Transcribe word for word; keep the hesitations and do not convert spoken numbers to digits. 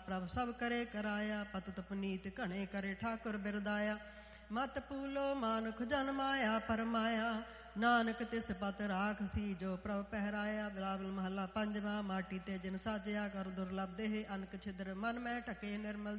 ਪ੍ਰਭ ਸਭ ਕਰੇ ਕਰਾਇਆ। ਪਤਿਤ ਪੁਨੀਤ ਘਣੇ ਕਰੇ ਠਾਕੁਰ ਬਿਰਦਾਇਆ। ਮਤ ਪੂਲੋ ਮਾਨੁਖ ਜਨ ਮਾਇਆ ਪਰਮਾਇਆ। ਨਾਨਕ ਤਿਸ ਪਤ ਰਾਖਸੀ ਜੋ ਪ੍ਰਭ ਪਹਿਰਾਇਆ। ਬਿਲਾਵਲ ਮਹੱਲਾ ਪੰਜਵਾਂ। ਮਾਟੀ ਤੇ ਜਿਨ ਸਾਜਿਆ ਕਰ ਦੁਰਲਭ ਦੇਹ ਅਨਕ ਛਿਦਰ ਮਨ ਮੈਂ ਢਕੇ ਨਿਰਮਲ